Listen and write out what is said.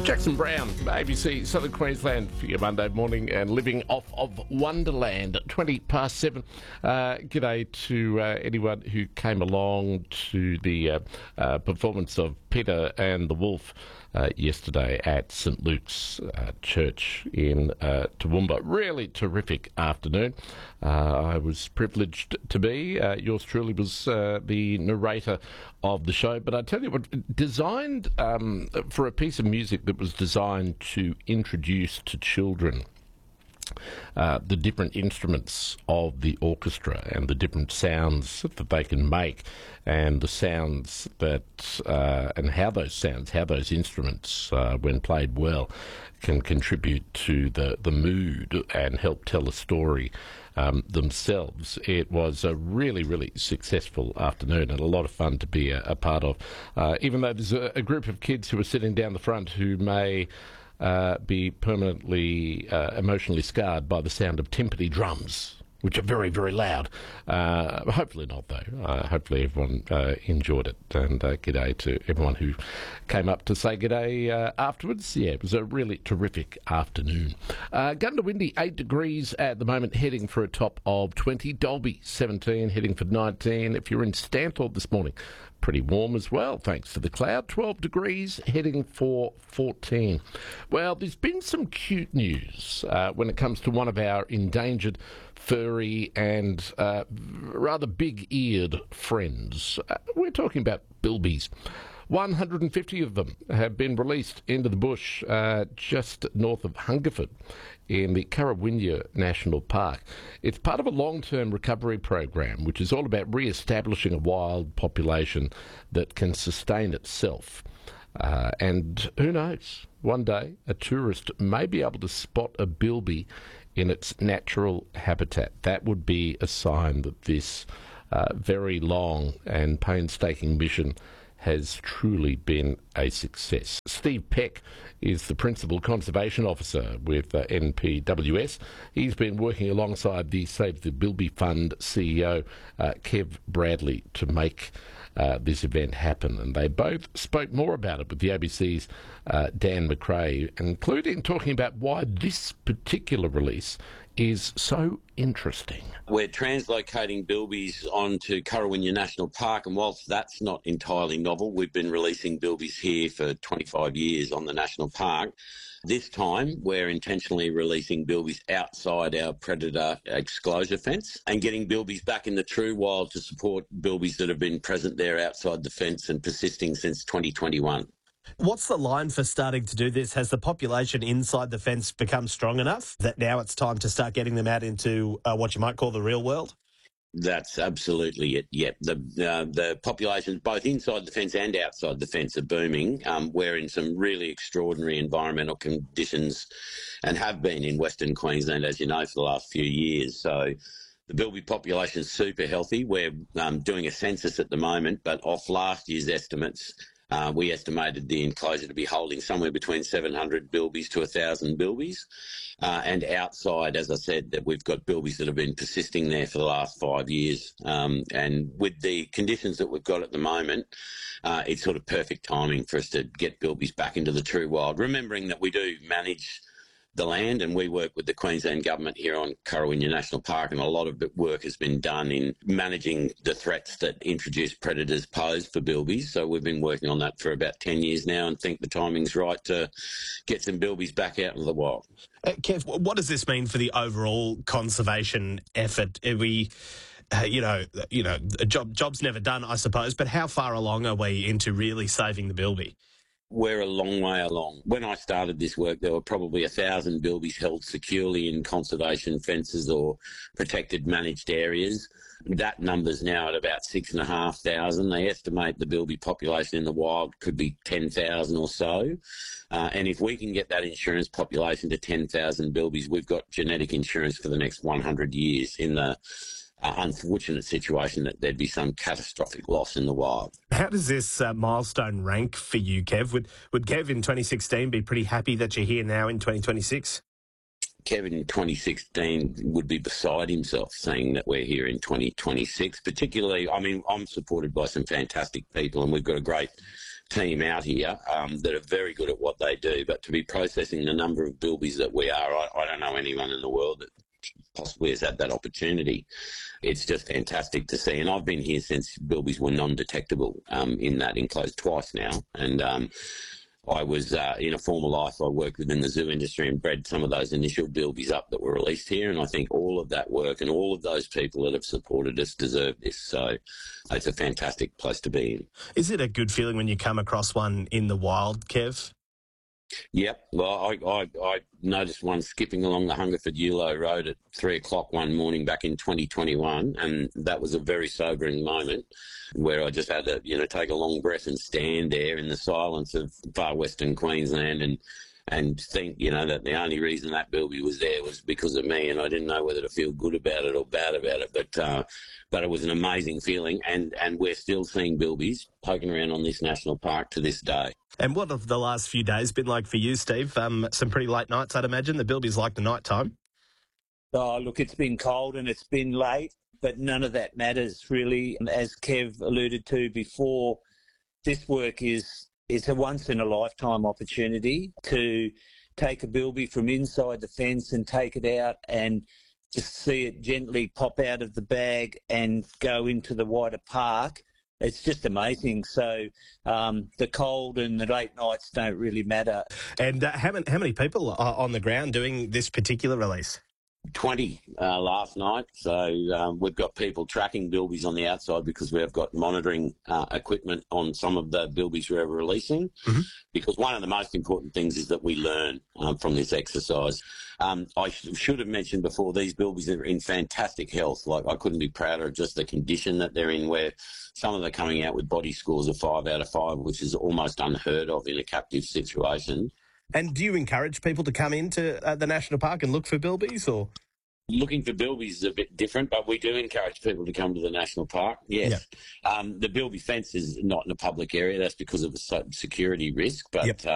Jackson Brown, ABC Southern Queensland for your Monday morning and living off of Wonderland, 7:20. G'day to anyone who came along to the performance of Peter and the Wolf yesterday at St Luke's Church in Toowoomba. Really terrific afternoon. I was privileged to be. Yours truly was the narrator of the show. But I tell you what, designed for a piece of music that was designed to introduce to children the different instruments of the orchestra and the different sounds that they can make, and the sounds that and how those instruments, when played well, can contribute to the mood and help tell a story themselves. It was a really, really successful afternoon and a lot of fun to be a part of. Even though there's a group of kids who are sitting down the front who may be permanently emotionally scarred by the sound of timpani drums, which are very, very loud. Hopefully not, though. Hopefully everyone enjoyed it. And g'day to everyone who came up to say g'day afterwards. Yeah, it was a really terrific afternoon. Gunda windy, 8 degrees at the moment, heading for a top of 20. Dalby, 17, heading for 19. If you're in Stanthorpe this morning, pretty warm as well, thanks to the cloud. 12 degrees, heading for 14. Well, there's been some cute news when it comes to one of our endangered furry and rather big-eared friends. We're talking about bilbies. 150 of them have been released into the bush just north of Hungerford in the Currawinja National Park. It's part of a long-term recovery program, which is all about re-establishing a wild population that can sustain itself. And who knows, one day a tourist may be able to spot a bilby in its natural habitat. That would be a sign that this very long and painstaking mission has truly been a success. Steve Peck is the Principal Conservation Officer with NPWS. He's been working alongside the Save the Bilby Fund CEO, Kev Bradley, to make this event happen. And they both spoke more about it with the ABC's Dan McRae, including talking about why this particular release is so interesting. We're translocating bilbies onto Currawinja National Park, and whilst that's not entirely novel, we've been releasing bilbies here for 25 years on the national park. This time, we're intentionally releasing bilbies outside our predator exclosure fence and getting bilbies back in the true wild to support bilbies that have been present there outside the fence and persisting since 2021. What's the line for starting to do this? Has the population inside the fence become strong enough that now it's time to start getting them out into what you might call the real world? That's absolutely it. Yep. The populations both inside the fence and outside the fence are booming. We're in some really extraordinary environmental conditions and have been in Western Queensland, as you know, for the last few years. So the bilby population is super healthy. We're doing a census at the moment, but off last year's estimates, we estimated the enclosure to be holding somewhere between 700 bilbies to 1,000 bilbies. And outside, as I said, that we've got bilbies that have been persisting there for the last 5 years. And with the conditions that we've got at the moment, it's sort of perfect timing for us to get bilbies back into the true wild, remembering that we do manage the land, and we work with the Queensland Government here on Currawinja National Park, and a lot of work has been done in managing the threats that introduced predators pose for bilbies. So we've been working on that for about 10 years now and think the timing's right to get some bilbies back out into the wild. Kev, what does this mean for the overall conservation effort? Are we... job's never done, I suppose, but how far along are we into really saving the bilby? We're a long way along. When I started this work, there were probably 1,000 bilbies held securely in conservation fences or protected managed areas. That number's now at about 6,500. They estimate the bilby population in the wild could be 10,000 or so. And if we can get that insurance population to 10,000 bilbies, we've got genetic insurance for the next 100 years in the unfortunate situation that there'd be some catastrophic loss in the wild. How does this milestone rank for you, Kev? Would Kev in 2016 be pretty happy that you're here now in 2026? Kevin in 2016 would be beside himself saying that we're here in 2026, particularly, I mean, I'm supported by some fantastic people and we've got a great team out here that are very good at what they do, but to be processing the number of bilbies that we are, I don't know anyone in the world that possibly has had that opportunity. It's just fantastic to see. And I've been here since bilbies were non-detectable in that enclosed twice now. And I was, in a former life, I worked within the zoo industry and bred some of those initial bilbies up that were released here. And I think all of that work and all of those people that have supported us deserve this. So it's a fantastic place to be in. Is it a good feeling when you come across one in the wild, Kev? Yep. Well, I noticed one skipping along the Hungerford Eulo Road at 3 o'clock one morning back in 2021, and that was a very sobering moment where I just had to, take a long breath and stand there in the silence of far western Queensland and think, that the only reason that bilby was there was because of me, and I didn't know whether to feel good about it or bad about it. But it was an amazing feeling, and we're still seeing bilbies poking around on this national park to this day. And what have the last few days been like for you, Steve? Some pretty late nights, I'd imagine. The bilbies like the night time. Oh, look, it's been cold and it's been late, but none of that matters, really. As Kev alluded to before, this work is a once-in-a-lifetime opportunity to take a bilby from inside the fence and take it out and just see it gently pop out of the bag and go into the wider park. It's just amazing. So the cold and the late nights don't really matter. And how many people are on the ground doing this particular release? 20 last night. So we've got people tracking bilbies on the outside because we've got monitoring equipment on some of the bilbies we're releasing. Mm-hmm. Because one of the most important things is that we learn from this exercise. I should have mentioned before, these bilbies are in fantastic health. Like, I couldn't be prouder of just the condition that they're in, where some of them are coming out with body scores of 5 out of 5, which is almost unheard of in a captive situation. And do you encourage people to come into the national park and look for bilbies, or? Looking for bilbies is a bit different, but we do encourage people to come to the national park, yes. Yep. The bilby fence is not in a public area. That's because of a security risk, but